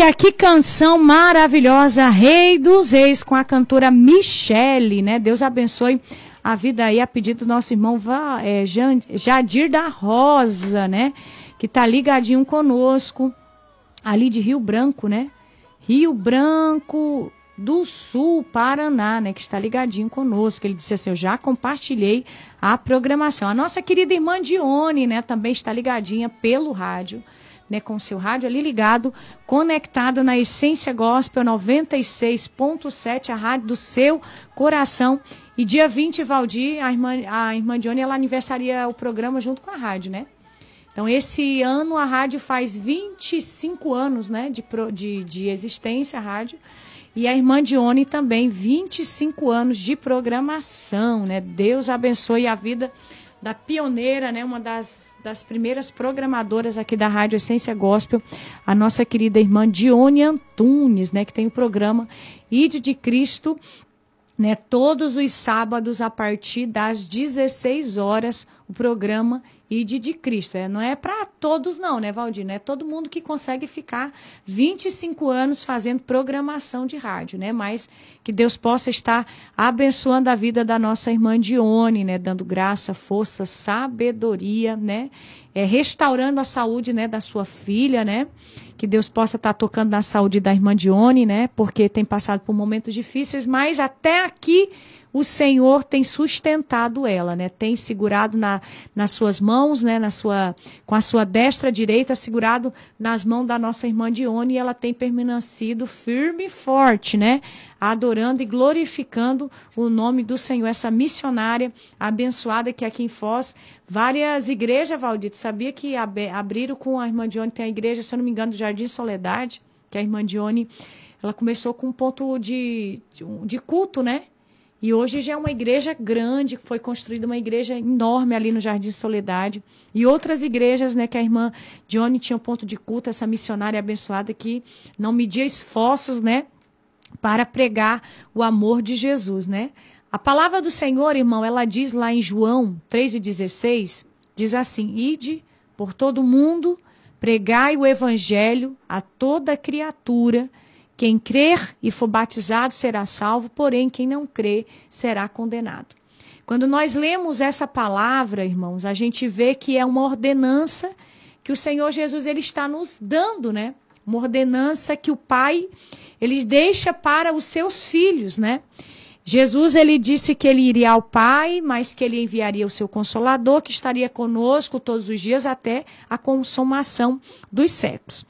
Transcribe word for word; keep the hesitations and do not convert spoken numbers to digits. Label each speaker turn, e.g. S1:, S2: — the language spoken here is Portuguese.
S1: Olha que canção maravilhosa, Rei dos Reis, com a cantora Michele, né? Deus abençoe a vida aí, a pedido do nosso irmão é, Jadir da Rosa, né? Que tá ligadinho conosco, ali de Rio Branco, né? Rio Branco do Sul, Paraná, né? Que está ligadinho conosco. Ele disse assim, eu já compartilhei a programação. A nossa querida irmã Dione, né? Também está ligadinha pelo rádio, né, com o seu rádio ali ligado, conectado na Essência Gospel noventa e seis ponto sete, a rádio do seu coração. E dia vinte, Valdir, a irmã, a irmã Dione, ela aniversaria o programa junto com a rádio, né? Então, esse ano a rádio faz vinte e cinco anos, né, de, de, de existência, a rádio. E a irmã Dione também, vinte e cinco anos de programação, né? Deus abençoe a vida da pioneira, né, uma das, das primeiras programadoras aqui da Rádio Essência Gospel, a nossa querida irmã Dione Antunes, né, que tem o programa Ide de Cristo, né, todos os sábados a partir das dezesseis horas, o programa Ide de Cristo. É, não é para todos não, né, Valdir? Não é todo mundo que consegue ficar vinte e cinco anos fazendo programação de rádio, né? Mas que Deus possa estar abençoando a vida da nossa irmã Dione, né? Dando graça, força, sabedoria, né? É, restaurando a saúde, né, da sua filha, né? Que Deus possa estar tocando na saúde da irmã Dione, né? Porque tem passado por momentos difíceis, mas até aqui o Senhor tem sustentado ela, né? Tem segurado na, nas suas mãos, né? Na sua, com a sua destra direita, segurado nas mãos da nossa irmã Dione, e ela tem permanecido firme e forte, né? Adorando e glorificando o nome do Senhor. Essa missionária abençoada que aqui em Foz, várias igrejas, Valdir, sabia que ab- abriram com a irmã Dione, tem a igreja, se eu não me engano, do Jardim Soledade, que a irmã Dione, ela começou com um ponto de, de, de culto, né? E hoje já é uma igreja grande, foi construída uma igreja enorme ali no Jardim Soledade. E outras igrejas, né, que a irmã Dione tinha um ponto de culto, essa missionária abençoada que não media esforços, né, para pregar o amor de Jesus, né? A palavra do Senhor, irmão, ela diz lá em João três e dezesseis, diz assim, ide por todo mundo, pregai o evangelho a toda criatura. Quem crer e for batizado será salvo, porém quem não crer será condenado. Quando nós lemos essa palavra, irmãos, a gente vê que é uma ordenança que o Senhor Jesus ele está nos dando, né? Uma ordenança que o Pai ele deixa para os seus filhos, né? Jesus ele disse que ele iria ao Pai, mas que ele enviaria o seu Consolador, que estaria conosco todos os dias até a consumação dos séculos.